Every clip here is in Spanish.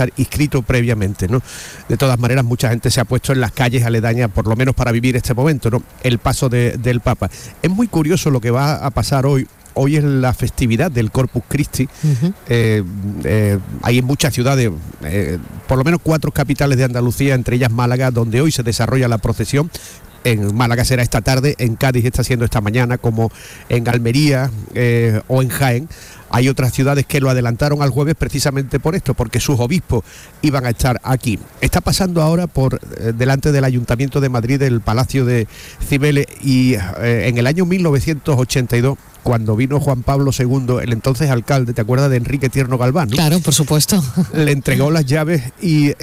estar inscrito previamente, ¿no? De todas maneras, mucha gente se ha puesto en las calles aledañas, por lo menos para vivir este momento, ¿no? El paso del Papa. Es muy curioso lo que va a pasar hoy. Hoy es la festividad del Corpus Christi. Hay en muchas ciudades, por lo menos 4 capitales de Andalucía, entre ellas Málaga, donde hoy se desarrolla la procesión. En Málaga será esta tarde, en Cádiz está siendo esta mañana, como en Almería o en Jaén. Hay otras ciudades que lo adelantaron al jueves precisamente por esto, porque sus obispos iban a estar aquí. Está pasando ahora por delante del Ayuntamiento de Madrid, el Palacio de Cibeles, y en el año 1982, cuando vino Juan Pablo II, el entonces alcalde, ¿te acuerdas de Enrique Tierno Galván, ¿no? Claro, por supuesto. Le entregó las llaves y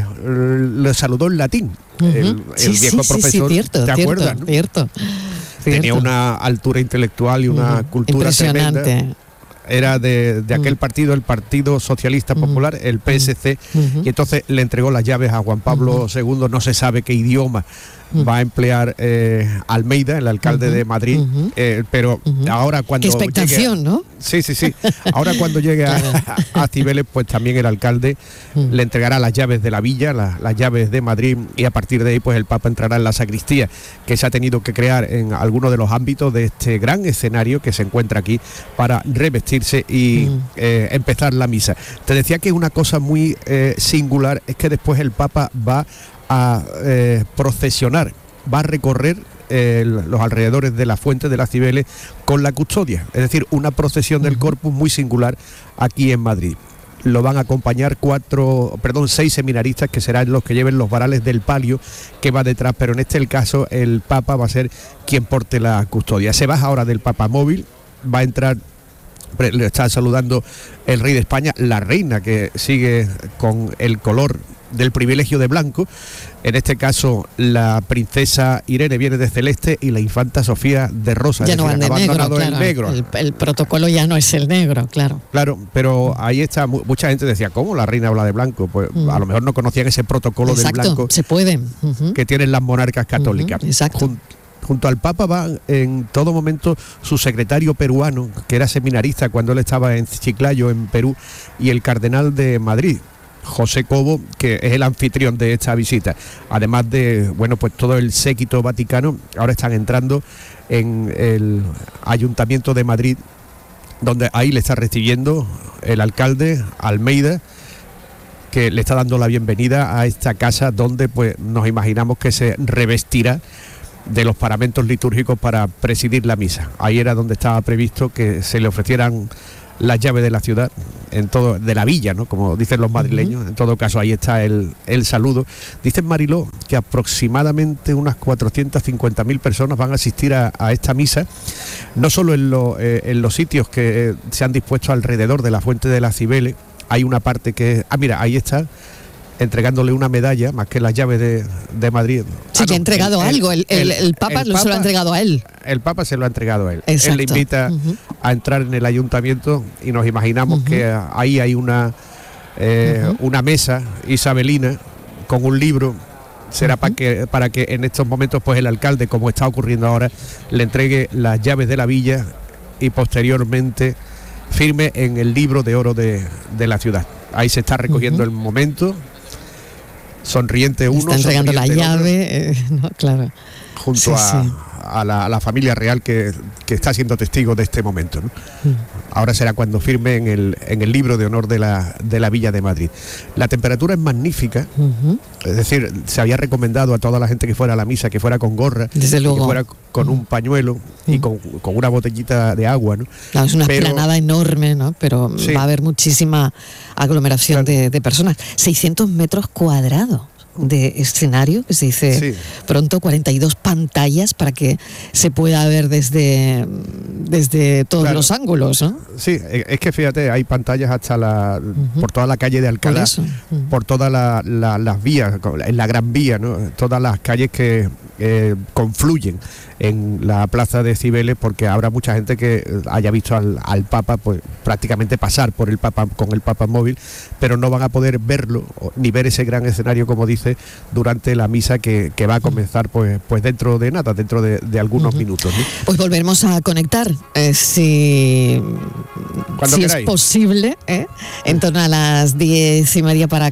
le saludó en latín. El viejo profesor, cierto, ¿te acuerdas? ¿No? Cierto. Tenía una altura intelectual y una cultura impresionante. Tremenda. Era de aquel partido, el Partido Socialista Popular, el PSC, y entonces le entregó las llaves a Juan Pablo II. No se sabe qué idioma va a emplear Almeida, el alcalde de Madrid, pero ahora cuando qué expectación, llegue, ¿no? Sí. Ahora cuando llegue a Cibeles, pues también el alcalde le entregará las llaves de la villa, las llaves de Madrid, y a partir de ahí pues el Papa entrará en la sacristía, que se ha tenido que crear en algunos de los ámbitos de este gran escenario que se encuentra aquí para revestirse y empezar la misa. Te decía que una cosa muy singular es que después el Papa va a procesionar, va a recorrer los alrededores de la fuente de las Cibeles con la custodia, es decir, una procesión del Corpus muy singular aquí en Madrid. Lo van a acompañar 6 seminaristas, que serán los que lleven los varales del palio que va detrás, pero en este caso el Papa va a ser quien porte la custodia. Se baja ahora del papamóvil, va a entrar, le está saludando el rey de España, la reina, que sigue con el color del privilegio de blanco. En este caso la princesa Irene viene de celeste y la infanta Sofía de rosa. Ya no van de negro, claro. El negro. El protocolo ya no es el negro, claro. Claro, pero ahí está, mucha gente decía, ¿cómo la reina habla de blanco? Pues a lo mejor no conocían ese protocolo del blanco. Se puede. Que tienen las monarcas católicas. Junto al Papa va en todo momento su secretario peruano, que era seminarista cuando él estaba en Chiclayo, en Perú, y el cardenal de Madrid, José Cobo, que es el anfitrión de esta visita. Además de, pues todo el séquito vaticano, ahora están entrando en el Ayuntamiento de Madrid, donde ahí le está recibiendo el alcalde Almeida, que le está dando la bienvenida a esta casa donde pues nos imaginamos que se revestirá de los paramentos litúrgicos para presidir la misa. Ahí era donde estaba previsto que se le ofrecieran las llaves de la ciudad, de la villa, ¿no? Como dicen los madrileños. En todo caso, ahí está el saludo. Dicen, Mariló, que aproximadamente unas 450.000 personas van a asistir a esta misa, no solo en los sitios que se han dispuesto alrededor de la fuente de las Cibeles. Hay una parte que mira, ahí está, entregándole una medalla, más que las llaves de Madrid. Sí, que ha entregado algo, el Papa se lo ha entregado a él. El Papa se lo ha entregado a él. Exacto. Él le invita a entrar en el ayuntamiento y nos imaginamos que ahí hay una mesa isabelina con un libro. Será para que en estos momentos pues el alcalde, como está ocurriendo ahora, le entregue las llaves de la villa y posteriormente firme en el libro de oro de la ciudad. Ahí se está recogiendo el momento. Sonriente uno, está entregando la llave, claro. Junto a la familia real que está siendo testigo de este momento, ¿no? Ahora será cuando firme en el libro de honor de la Villa de Madrid. La temperatura es magnífica, es decir, se había recomendado a toda la gente que fuera a la misa que fuera con gorra, desde luego, que fuera con un pañuelo y con una botellita de agua, ¿no? Claro, es una explanada enorme, ¿no? Pero va a haber muchísima aglomeración de personas. 600 metros cuadrados de escenario, que se dice pronto, 42 pantallas para que se pueda ver desde todos los ángulos, ¿no? Sí, es que fíjate, hay pantallas hasta por toda la calle de Alcalá, por todas las vías, en la Gran Vía, ¿no? Todas las calles que confluyen en la plaza de Cibeles, porque habrá mucha gente que haya visto al Papa pues prácticamente pasar por el Papa con el Papa móvil, pero no van a poder verlo ni ver ese gran escenario, como dice, durante la misa que va a comenzar pues dentro de nada, dentro de algunos minutos, ¿no? Pues volveremos a conectar si es posible, en torno a las 10:30 para